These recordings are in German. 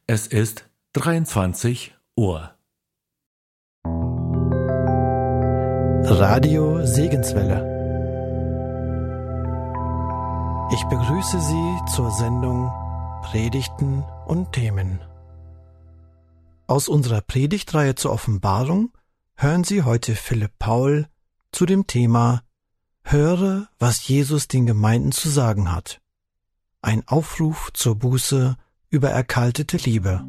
Es ist 23 Uhr. Radio Segenswelle. Ich begrüße Sie zur Sendung Predigten und Themen. Aus unserer Predigtreihe zur Offenbarung hören Sie heute Philipp Paul zu dem Thema Höre, was Jesus den Gemeinden zu sagen hat. Ein Aufruf zur Buße über erkaltete Liebe.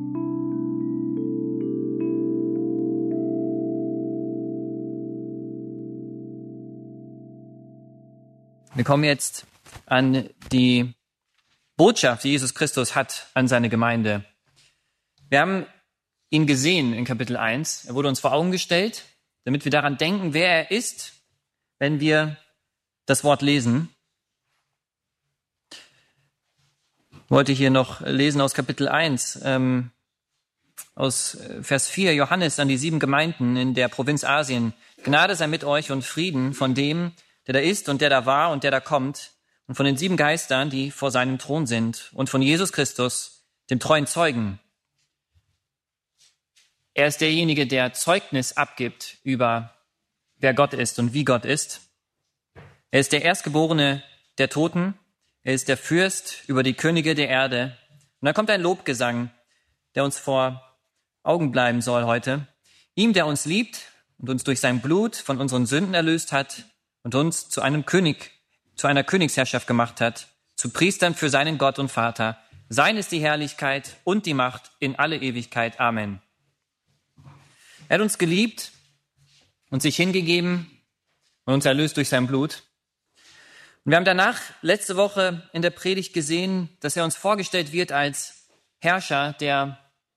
Wir kommen jetzt an die Botschaft, die Jesus Christus hat an seine Gemeinde. Wir haben ihn gesehen in Kapitel 1. Er wurde uns vor Augen gestellt, damit wir daran denken, wer er ist, wenn wir das Wort lesen. Ich wollte hier noch lesen aus Kapitel 1, aus Vers 4, Johannes an die 7 Gemeinden in der Provinz Asien. Gnade sei mit euch und Frieden von dem, der da ist und der da war und der da kommt, und von den 7 Geistern, die vor seinem Thron sind, und von Jesus Christus, dem treuen Zeugen. Er ist derjenige, der Zeugnis abgibt über wer Gott ist und wie Gott ist. Er ist der Erstgeborene der Toten. Er ist der Fürst über die Könige der Erde. Und da kommt ein Lobgesang, der uns vor Augen bleiben soll heute. Ihm, der uns liebt und uns durch sein Blut von unseren Sünden erlöst hat und uns zu einem König, zu einer Königsherrschaft gemacht hat, zu Priestern für seinen Gott und Vater. Sein ist die Herrlichkeit und die Macht in alle Ewigkeit. Amen. Er hat uns geliebt und sich hingegeben und uns erlöst durch sein Blut. Und wir haben danach letzte Woche in der Predigt gesehen, dass er uns vorgestellt wird als Herrscher, der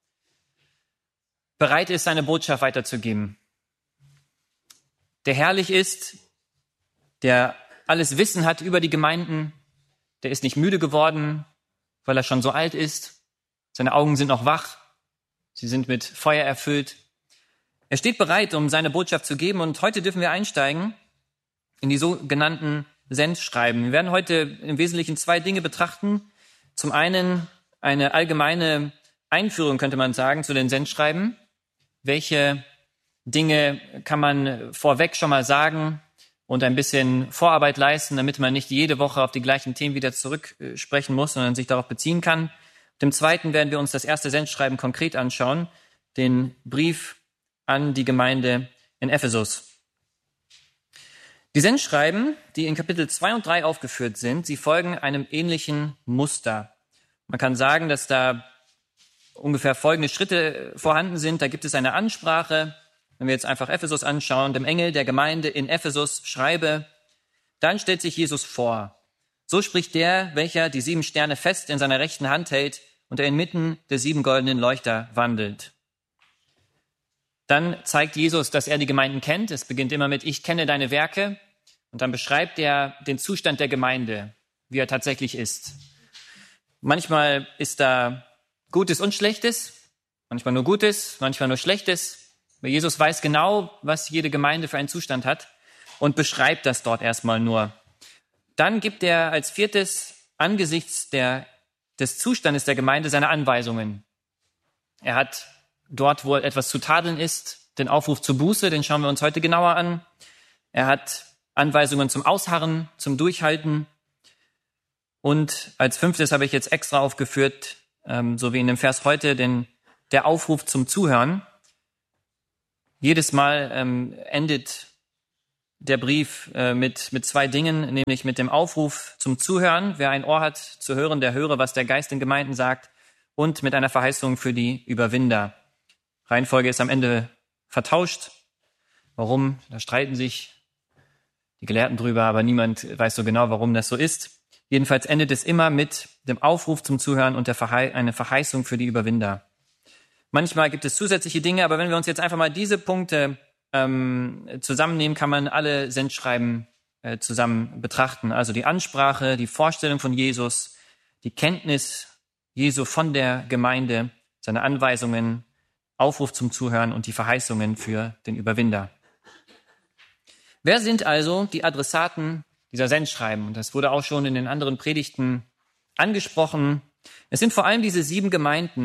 bereit ist, seine Botschaft weiterzugeben. Der herrlich ist, der alles Wissen hat über die Gemeinden, der ist nicht müde geworden, weil er schon so alt ist. Seine Augen sind noch wach, sie sind mit Feuer erfüllt. Er steht bereit, um seine Botschaft zu geben, und heute dürfen wir einsteigen in die sogenannten Sendschreiben. Wir werden heute im Wesentlichen 2 Dinge betrachten. Zum einen eine allgemeine Einführung, könnte man sagen, zu den Sendschreiben. Welche Dinge kann man vorweg schon mal sagen und ein bisschen Vorarbeit leisten, damit man nicht jede Woche auf die gleichen Themen wieder zurücksprechen muss, sondern sich darauf beziehen kann. Dem Zweiten werden wir uns das erste Sendschreiben konkret anschauen, den Brief an die Gemeinde in Ephesus. Die Sendschreiben, die in Kapitel 2 und 3 aufgeführt sind, sie folgen einem ähnlichen Muster. Man kann sagen, dass da ungefähr folgende Schritte vorhanden sind. Da gibt es eine Ansprache. Wenn wir jetzt einfach Ephesus anschauen, dem Engel der Gemeinde in Ephesus schreibe, dann stellt sich Jesus vor. So spricht der, welcher die 7 Sterne fest in seiner rechten Hand hält und der inmitten der 7 goldenen Leuchter wandelt. Dann zeigt Jesus, dass er die Gemeinden kennt. Es beginnt immer mit, ich kenne deine Werke. Und dann beschreibt er den Zustand der Gemeinde, wie er tatsächlich ist. Manchmal ist da Gutes und Schlechtes, manchmal nur Gutes, manchmal nur Schlechtes. Aber Jesus weiß genau, was jede Gemeinde für einen Zustand hat und beschreibt das dort erstmal nur. Dann gibt er als 4. angesichts des Zustandes der Gemeinde seine Anweisungen. Er hat dort, wo etwas zu tadeln ist, den Aufruf zur Buße, den schauen wir uns heute genauer an. Er hat Anweisungen zum Ausharren, zum Durchhalten. Und als 5. habe ich jetzt extra aufgeführt, so wie in dem Vers heute, der Aufruf zum Zuhören. Jedes Mal endet der Brief mit 2 Dingen, nämlich mit dem Aufruf zum Zuhören. Wer ein Ohr hat zu hören, der höre, was der Geist in Gemeinden sagt. Und mit einer Verheißung für die Überwinder. Reihenfolge ist am Ende vertauscht. Warum? Da streiten sich die Gelehrten drüber, aber niemand weiß so genau, warum das so ist. Jedenfalls endet es immer mit dem Aufruf zum Zuhören und eine Verheißung für die Überwinder. Manchmal gibt es zusätzliche Dinge, aber wenn wir uns jetzt einfach mal diese Punkte zusammennehmen, kann man alle Sendschreiben zusammen betrachten. Also die Ansprache, die Vorstellung von Jesus, die Kenntnis Jesu von der Gemeinde, seine Anweisungen, Aufruf zum Zuhören und die Verheißungen für den Überwinder. Wer sind also die Adressaten dieser Sendschreiben? Und das wurde auch schon in den anderen Predigten angesprochen. Es sind vor allem diese 7 Gemeinden,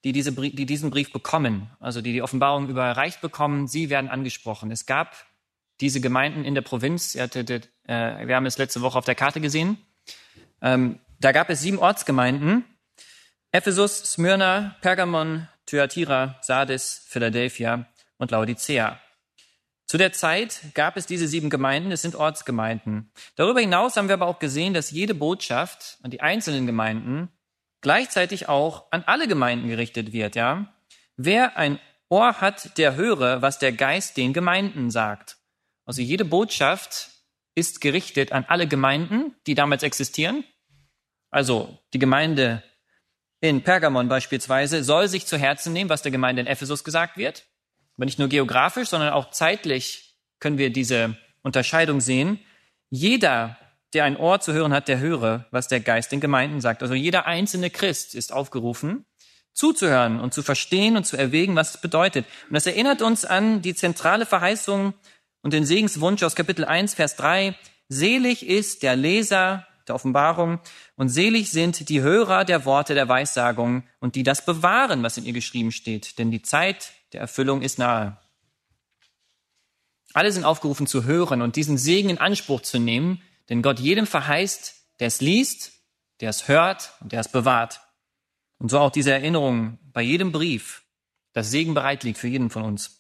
die diesen Brief bekommen, also die Offenbarung überreicht bekommen, sie werden angesprochen. Es gab diese Gemeinden in der Provinz, wir haben es letzte Woche auf der Karte gesehen, da gab es 7 Ortsgemeinden: Ephesus, Smyrna, Pergamon, Thyatira, Sardis, Philadelphia und Laodicea. Zu der Zeit gab es diese 7 Gemeinden, es sind Ortsgemeinden. Darüber hinaus haben wir aber auch gesehen, dass jede Botschaft an die einzelnen Gemeinden gleichzeitig auch an alle Gemeinden gerichtet wird. Ja? Wer ein Ohr hat, der höre, was der Geist den Gemeinden sagt. Also jede Botschaft ist gerichtet an alle Gemeinden, die damals existieren. Also die Gemeinde in Pergamon beispielsweise soll sich zu Herzen nehmen, was der Gemeinde in Ephesus gesagt wird. Aber nicht nur geografisch, sondern auch zeitlich können wir diese Unterscheidung sehen. Jeder, der ein Ohr zu hören hat, der höre, was der Geist den Gemeinden sagt. Also jeder einzelne Christ ist aufgerufen, zuzuhören und zu verstehen und zu erwägen, was es bedeutet. Und das erinnert uns an die zentrale Verheißung und den Segenswunsch aus Kapitel 1, Vers 3. Selig ist der Leser der Offenbarung und selig sind die Hörer der Worte der Weissagung und die das bewahren, was in ihr geschrieben steht. Denn die Zeit der Erfüllung ist nahe. Alle sind aufgerufen zu hören und diesen Segen in Anspruch zu nehmen, denn Gott jedem verheißt, der es liest, der es hört und der es bewahrt. Und so auch diese Erinnerung bei jedem Brief, dass Segen bereit liegt für jeden von uns.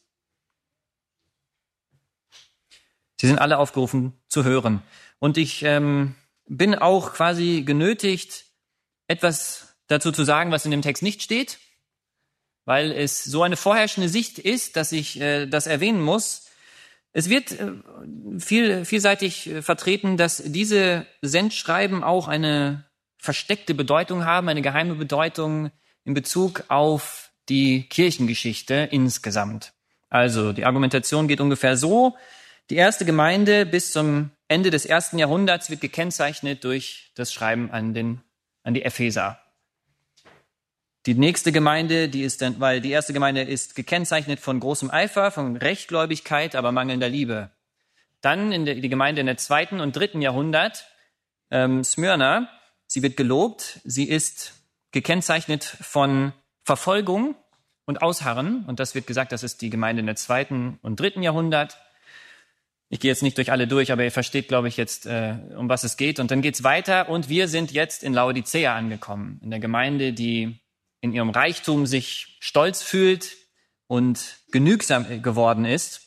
Sie sind alle aufgerufen zu hören. Und ich bin auch quasi genötigt, etwas dazu zu sagen, was in dem Text nicht steht, weil es so eine vorherrschende Sicht ist, dass ich das erwähnen muss. Es wird vielseitig vertreten, dass diese Sendschreiben auch eine versteckte Bedeutung haben, eine geheime Bedeutung in Bezug auf die Kirchengeschichte insgesamt. Also die Argumentation geht ungefähr so: Die erste Gemeinde bis zum Ende des 1. Jahrhunderts wird gekennzeichnet durch das Schreiben an die Epheser. Die nächste Gemeinde, weil die erste Gemeinde ist gekennzeichnet von großem Eifer, von Rechtgläubigkeit, aber mangelnder Liebe. Dann die Gemeinde in der 2. und 3. Jahrhundert, Smyrna, sie wird gelobt, sie ist gekennzeichnet von Verfolgung und Ausharren. Und das wird gesagt, das ist die Gemeinde in der 2. und 3. Jahrhundert. Ich gehe jetzt nicht durch alle durch, aber ihr versteht, glaube ich, jetzt, um was es geht. Und dann geht's weiter und wir sind jetzt in Laodicea angekommen, in der Gemeinde, die in ihrem Reichtum sich stolz fühlt und genügsam geworden ist.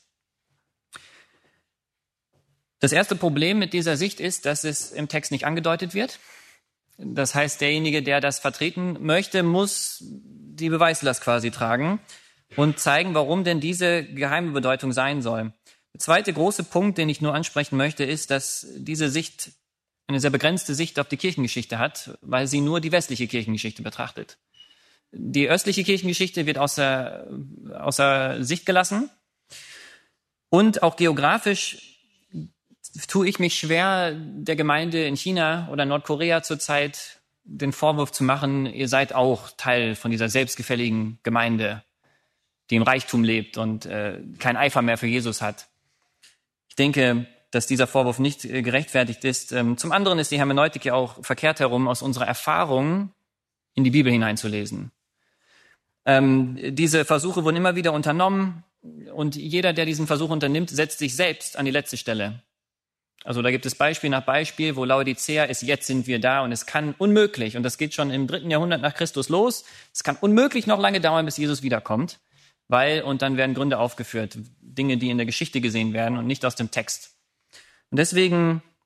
Das erste Problem mit dieser Sicht ist, dass es im Text nicht angedeutet wird. Das heißt, derjenige, der das vertreten möchte, muss die Beweislast quasi tragen und zeigen, warum denn diese geheime Bedeutung sein soll. Der zweite große Punkt, den ich nur ansprechen möchte, ist, dass diese Sicht eine sehr begrenzte Sicht auf die Kirchengeschichte hat, weil sie nur die westliche Kirchengeschichte betrachtet. Die östliche Kirchengeschichte wird außer Sicht gelassen. Und auch geografisch tue ich mich schwer, der Gemeinde in China oder Nordkorea zurzeit den Vorwurf zu machen, ihr seid auch Teil von dieser selbstgefälligen Gemeinde, die im Reichtum lebt und kein Eifer mehr für Jesus hat. Ich denke, dass dieser Vorwurf nicht gerechtfertigt ist. Zum anderen ist die Hermeneutik ja auch verkehrt herum, aus unserer Erfahrung in die Bibel hineinzulesen. Diese Versuche wurden immer wieder unternommen und jeder, der diesen Versuch unternimmt, setzt sich selbst an die letzte Stelle. Also da gibt es Beispiel nach Beispiel, wo Laodicea ist, jetzt sind wir da und es kann unmöglich, und das geht schon im 3. Jahrhundert nach Christus los, es kann unmöglich noch lange dauern, bis Jesus wiederkommt, und dann werden Gründe aufgeführt, Dinge, die in der Geschichte gesehen werden und nicht aus dem Text. Und deswegen